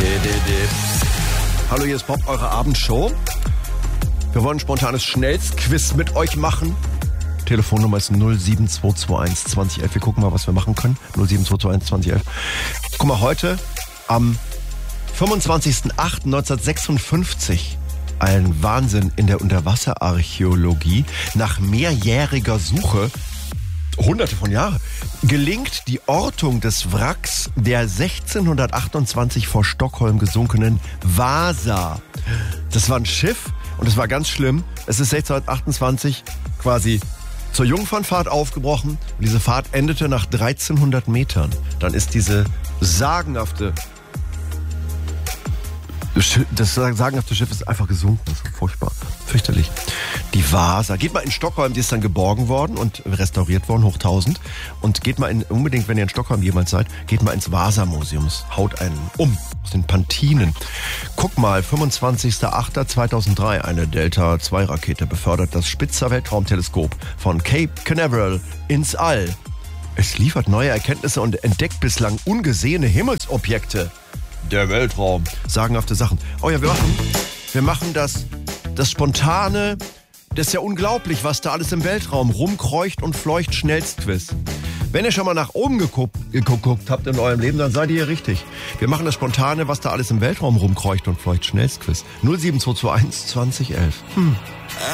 Hallo, hier ist Bob, eure Abendshow. Wir wollen ein spontanes Schnellstquiz mit euch machen. Telefonnummer ist 07221 2011. Wir gucken mal, was wir machen können. 07221 2011. Guck mal, heute am 25.08.1956 ein Wahnsinn in der Unterwasserarchäologie. Nach mehrjähriger Suche, hunderte von Jahren, gelingt die Ortung des Wracks der 1628 vor Stockholm gesunkenen Vasa. Das war ein Schiff und es war ganz schlimm. Es ist 1628 quasi zur Jungfernfahrt aufgebrochen. Und diese Fahrt endete nach 1300 Metern. Dann ist das sagenhafte Schiff ist einfach gesunken. Das ist furchtbar. Fürchterlich. Die Vasa. Geht mal in Stockholm, die ist dann geborgen worden und restauriert worden, hoch 1000. Und geht mal unbedingt, wenn ihr in Stockholm jemals seid, geht mal ins Vasa-Museum. Haut einen um aus den Pantinen. Guck mal, 25.08.2003, eine Delta-II-Rakete befördert das Spitzer Weltraumteleskop von Cape Canaveral ins All. Es liefert neue Erkenntnisse und entdeckt bislang ungesehene Himmelsobjekte. Der Weltraum. Sagenhafte Sachen. Oh ja, wir machen das Spontane, das ist ja unglaublich, was da alles im Weltraum rumkreucht und fleucht, Schnellstquiz. Wenn ihr schon mal nach oben geguckt habt in eurem Leben, dann seid ihr hier richtig. Wir machen das Spontane, was da alles im Weltraum rumkreucht und fleucht, Schnellstquiz. 07221 2011.